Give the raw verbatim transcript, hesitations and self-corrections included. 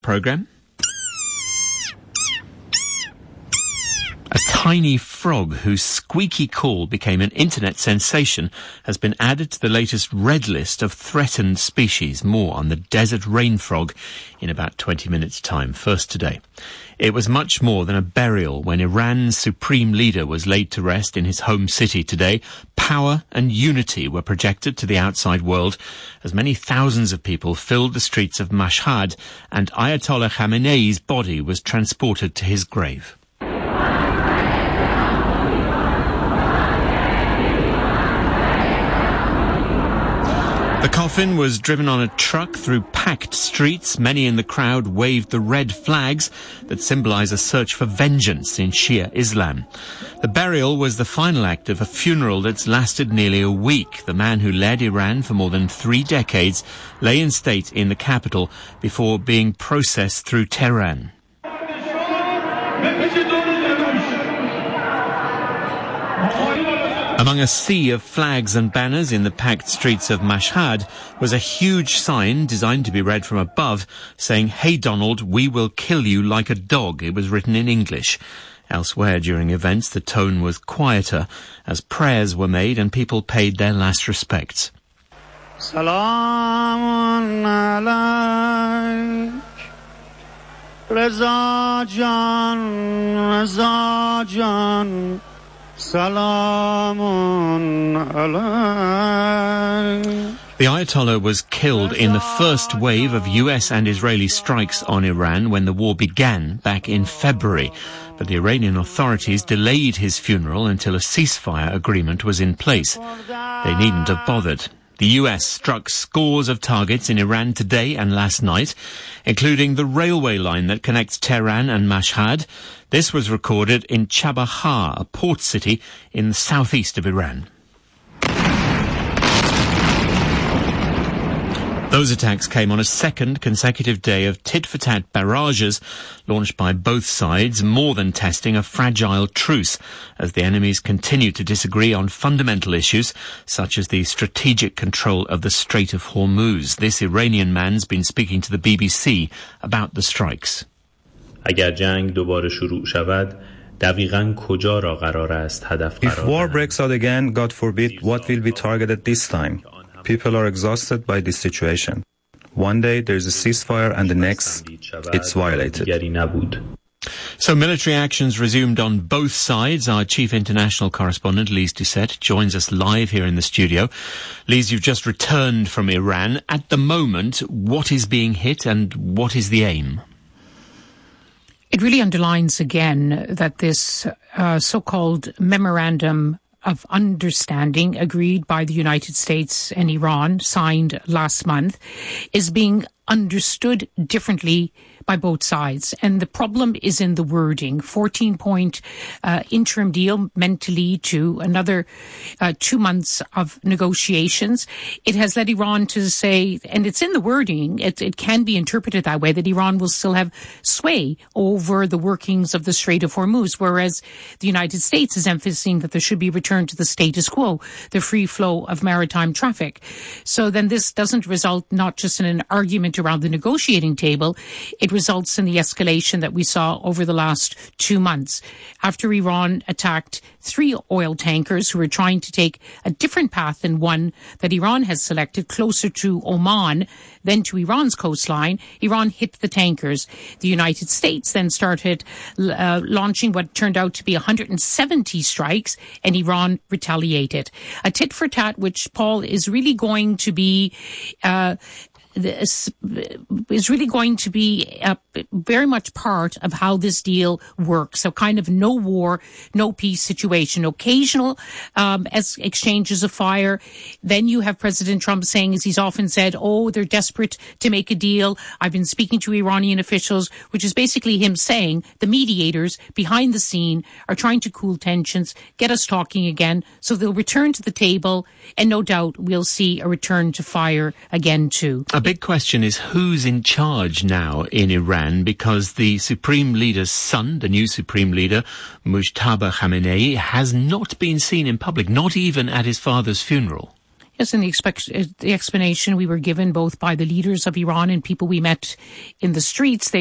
Programme. A tiny frog whose squeaky call became an internet sensation has been added to the latest red list of threatened species. More on the desert rain frog in about twenty minutes' time. First today. It was much more than a burial when Iran's supreme leader was laid to rest in his home city today. Power and unity were projected to the outside world as many thousands of people filled the streets of Mashhad, and Ayatollah Khamenei's body was transported to his grave. The coffin was driven on a truck through packed streets. Many in the crowd waved the red flags that symbolize a search for vengeance in Shia Islam. The burial was the final act of a funeral that's lasted nearly a week. The man who led Iran for more than three decades lay in state in the capital before being processed through Tehran. Among a sea of flags and banners in the packed streets of Mashhad was a huge sign designed to be read from above saying, "Hey Donald, we will kill you like a dog." It was written in English. Elsewhere during events, the tone was quieter as prayers were made and people paid their last respects. Salamun alayk, Reza Jan, Reza Jan. Salamun alayk. The Ayatollah was killed in the first wave of U S and Israeli strikes on Iran when the war began back in February. But the Iranian authorities delayed his funeral until a ceasefire agreement was in place. They needn't have bothered. The U S struck scores of targets in Iran today and last night, including the railway line that connects Tehran and Mashhad. This was recorded in Chabahar, a port city in the southeast of Iran. Those attacks came on a second consecutive day of tit-for-tat barrages launched by both sides, more than testing a fragile truce, as the enemies continue to disagree on fundamental issues such as the strategic control of the Strait of Hormuz. This Iranian man's been speaking to the B B C about the strikes. اگر جنگ دوباره شروع شود دقیقاً کجا را قرار است هدف قرار If war breaks out again, God forbid, what will be targeted this time? People are exhausted by this situation. One day there's a ceasefire and the next it's violated. So military actions resumed on both sides. Our chief international correspondent, Lise Doucette, joins us live here in the studio. Lise, you've just returned from Iran. At the moment, what is being hit and what is the aim? It really underlines again that this uh, so-called memorandum of understanding agreed by the United States and Iran, signed last month, is being understood differently by both sides. And the problem is in the wording. fourteen-point uh, interim deal meant to lead to another uh, two months of negotiations. It has led Iran to say, and it's in the wording, it, it can be interpreted that way, that Iran will still have sway over the workings of the Strait of Hormuz, whereas the United States is emphasizing that there should be return to the status quo, the free flow of maritime traffic. So then this doesn't result not just in an argument around the negotiating table, it results in the escalation that we saw over the last two months. After Iran attacked three oil tankers who were trying to take a different path than one that Iran has selected, closer to Oman than to Iran's coastline, Iran hit the tankers. The United States then started uh, launching what turned out to be one hundred seventy strikes, and Iran retaliated. A tit-for-tat, which, Paul, is really going to be uh, This is really going to be uh, very much part of how this deal works. So kind of no war, no peace situation. Occasional um, as exchanges of fire. Then you have President Trump saying, as he's often said, oh, they're desperate to make a deal. I've been speaking to Iranian officials, which is basically him saying the mediators behind the scene are trying to cool tensions, get us talking again. So they'll return to the table, and no doubt we'll see a return to fire again too. A big question is who's in charge now in Iran, because the Supreme Leader's son, the new Supreme Leader, Mujtaba Khamenei, has not been seen in public, not even at his father's funeral. Yes, and the, expect, the explanation we were given both by the leaders of Iran and people we met in the streets, they